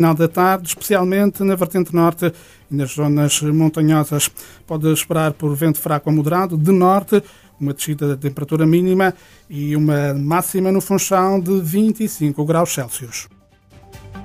Final da tarde, especialmente na vertente norte e nas zonas montanhosas. Pode esperar por vento fraco a moderado de norte, uma descida da temperatura mínima e uma máxima no Funchal de 25 graus Celsius.